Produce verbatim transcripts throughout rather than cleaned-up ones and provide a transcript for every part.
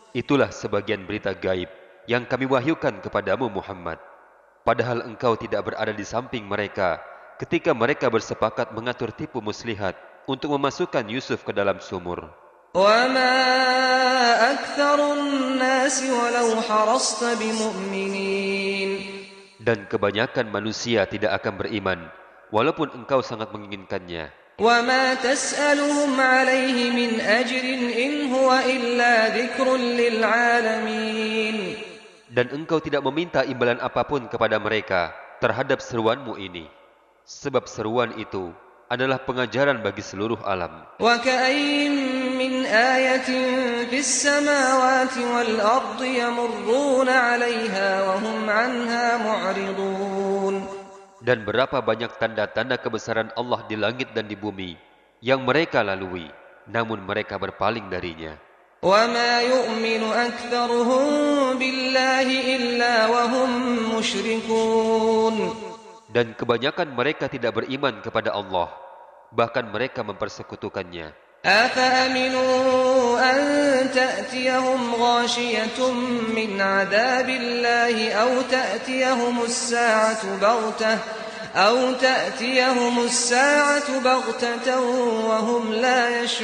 Itulah sebagian berita gaib yang kami wahyukan kepadamu Muhammad. Padahal engkau tidak berada di samping mereka ketika mereka bersepakat mengatur tipu muslihat untuk memasukkan Yusuf ke dalam sumur. وَمَا أَكْثَرُ النَّاسِ وَلَوْ حَرَصْتَ بِمُؤْمِنِينَ Dan kebanyakan manusia tidak akan beriman walaupun engkau sangat menginginkannya. وَمَا تَسْأَلُهُمْ عَلَيْهِ مِنْ أَجْرٍ إِنْ هُوَ إِلَّا ذِكْرٌ لِلْعَالَمِينَ Dan engkau tidak meminta imbalan apapun kepada mereka terhadap seruanmu ini, sebab seruan itu adalah pengajaran bagi seluruh alam. وَكَأَيِّن مِّنْ آيَةٍ فِي السَّمَاوَاتِ وَالْأَرْضِ يَمُرُّونَ عَلَيْهَا وَهُمْ عَنْهَا مُعْرِضُونَ Dan berapa banyak tanda-tanda kebesaran Allah di langit dan di bumi yang mereka lalui, namun mereka berpaling darinya. وَمَا يُؤْمِنُ أَكْثَرُهُم بِاللَّهِ إِلَّا وَهُم مُّشْرِكُونَ Dan kebanyakan mereka tidak beriman kepada Allah, bahkan mereka mempersekutukannya. أَفَأَمِنُوا أَن تَأْتِيَهُمْ غَاشِيَةٌ مِّنْ عَذَابِ اللَّهِ أَوْ تَأْتِيَهُمُ السَّاعَةُ بَغْتَةً أَوْ تَأْتِيَهُمُ السَّاعَةُ بَغْتَةً وَهُمْ لَا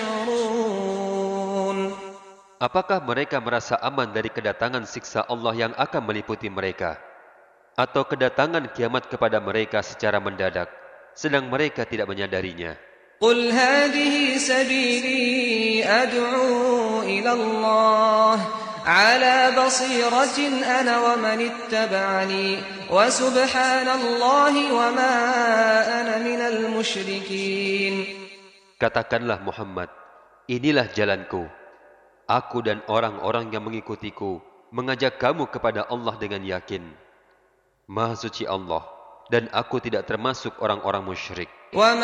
يَشْعُرُونَ Apakah mereka merasa aman dari kedatangan siksa Allah yang akan meliputi mereka, atau kedatangan kiamat kepada mereka secara mendadak, sedang mereka tidak menyadarinya? قُلْ هَٰذِهِ سَبِيلِي أَدْعُو إِلَى اللَّهِ عَلَىٰ بَصِيرَةٍ أَنَا وَمَنِ اتَّبَعَنِي وَسُبْحَانَ اللَّهِ وَمَا أَنَا مِنَ الْمُشْرِكِينَ. Katakanlah Muhammad, inilah jalanku. Aku dan orang-orang yang mengikutiku mengajak kamu kepada Allah dengan yakin. Maha suci Allah, dan aku tidak termasuk orang-orang musyrik. وَمَا